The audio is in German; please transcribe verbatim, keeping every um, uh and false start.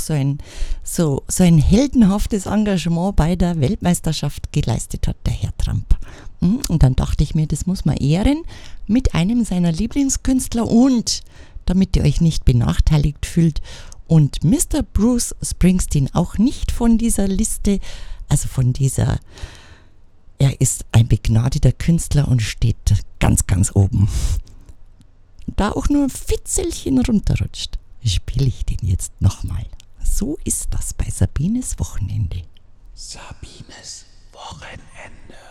so ein, so, so ein heldenhaftes Engagement bei der Weltmeisterschaft geleistet hat, der Herr Trump. Und dann dachte ich mir, das muss man ehren mit einem seiner Lieblingskünstler und damit ihr euch nicht benachteiligt fühlt und Mister Bruce Springsteen auch nicht von dieser Liste, also von dieser, er ist ein begnadeter Künstler und steht ganz, ganz oben. Da auch nur ein Fitzelchen runterrutscht, spiele ich den jetzt nochmal. So ist das bei Sabines Wochenende. Sabines Wochenende.